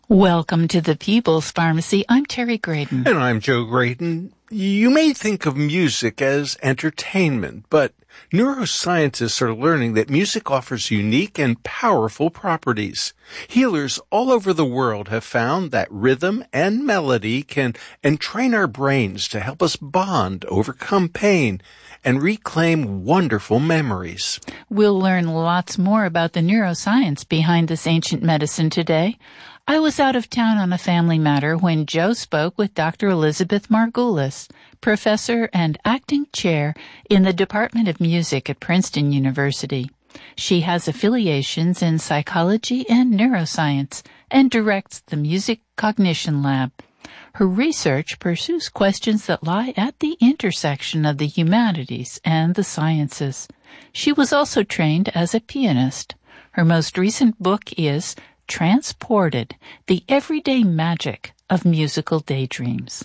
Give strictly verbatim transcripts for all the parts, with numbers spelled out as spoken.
Welcome to the People's Pharmacy. I'm Terry Graydon. And I'm Joe Graydon. You may think of music as entertainment, but neuroscientists are learning that music offers unique and powerful properties. Healers all over the world have found that rhythm and melody can entrain our brains to help us bond, overcome pain, and reclaim wonderful memories. We'll learn lots more about the neuroscience behind this ancient medicine today. I was out of town on a family matter when Joe spoke with Doctor Elizabeth Margulis, professor and acting chair in the Department of Music at Princeton University. She has affiliations in psychology and neuroscience and directs the Music Cognition Lab. Her research pursues questions that lie at the intersection of the humanities and the sciences. She was also trained as a pianist. Her most recent book is Transported, the Everyday Magic of Musical Daydreams.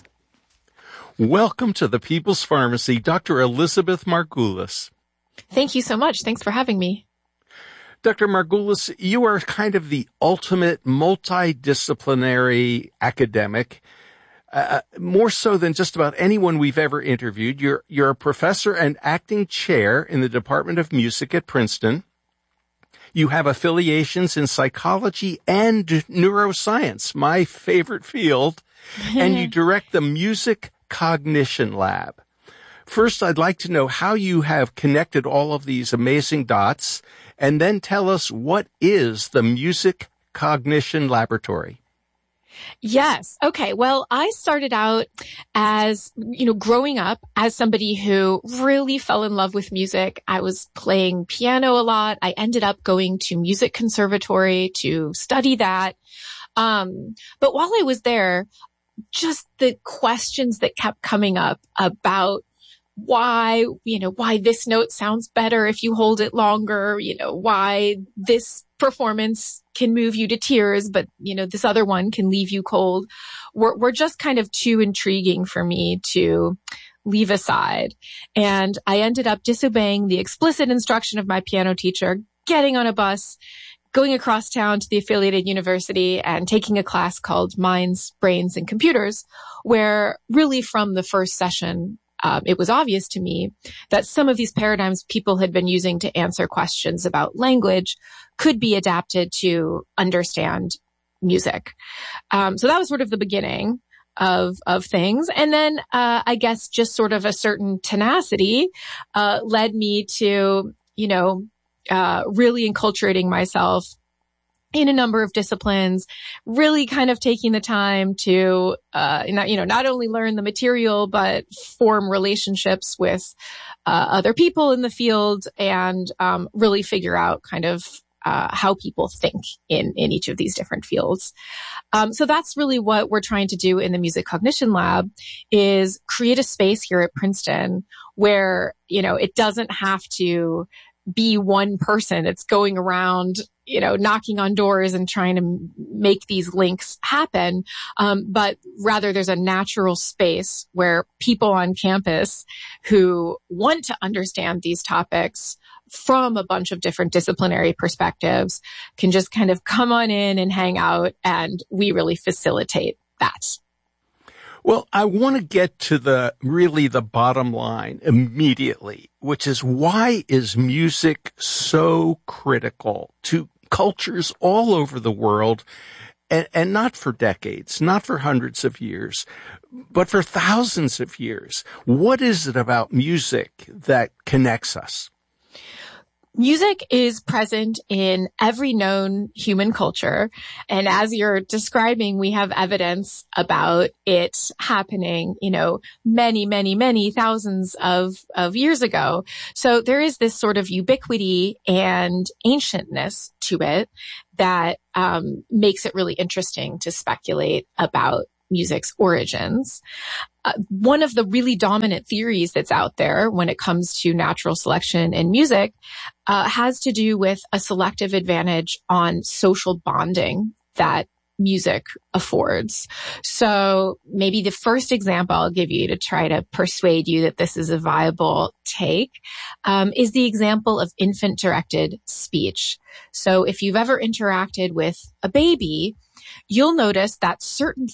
Welcome to the People's Pharmacy, Doctor Elizabeth Margulis. Thank you so much. Thanks for having me. Doctor Margulis, you are kind of the ultimate multidisciplinary academic, uh, more so than just about anyone we've ever interviewed. You're, you're a professor and acting chair in the Department of Music at Princeton. You have affiliations in psychology and neuroscience, my favorite field, and you direct the Music Cognition Lab. First, I'd like to know how you have connected all of these amazing dots, and then tell us what is the Music Cognition Laboratory. Yes. Okay. Well, I started out as, you know, growing up as somebody who really fell in love with music. I was playing piano a lot. I ended up going to music conservatory to study that. Um, but while I was there, just the questions that kept coming up about why, you know, why this note sounds better if you hold it longer, you know, why this performance can move you to tears, but, you know, this other one can leave you cold, were, were just kind of too intriguing for me to leave aside. And I ended up disobeying the explicit instruction of my piano teacher, getting on a bus, going across town to the affiliated university and taking a class called Minds, Brains, and Computers, where really from the first session, Um, it was obvious to me that some of these paradigms people had been using to answer questions about language could be adapted to understand music. Um, so that was sort of the beginning of of things. And then uh, I guess just sort of a certain tenacity uh, led me to, you know, uh, really enculturating myself in a number of disciplines, really kind of taking the time to, uh, not, you know, not only learn the material, but form relationships with, uh, other people in the field and, um, really figure out kind of, uh, how people think in, in each of these different fields. Um, so that's really what we're trying to do in the Music Cognition Lab is create a space here at Princeton where, you know, it doesn't have to be one person. It's going around, you know, knocking on doors and trying to make these links happen. Um, but rather there's a natural space where people on campus who want to understand these topics from a bunch of different disciplinary perspectives can just kind of come on in and hang out. And we really facilitate that. Well, I want to get to the really the bottom line immediately, which is why is music so critical to cultures all over the world, and, and not for decades, not for hundreds of years, but for thousands of years? What is it about music that connects us? Music is present in every known human culture. And as you're describing, we have evidence about it happening, you know, many, many, many thousands of, of years ago. So there is this sort of ubiquity and ancientness to it that um, makes it really interesting to speculate about music's origins. Uh, one of the really dominant theories that's out there when it comes to natural selection in music uh, has to do with a selective advantage on social bonding that music affords. So maybe the first example I'll give you to try to persuade you that this is a viable take um, is the example of infant-directed speech. So if you've ever interacted with a baby, you'll notice that certain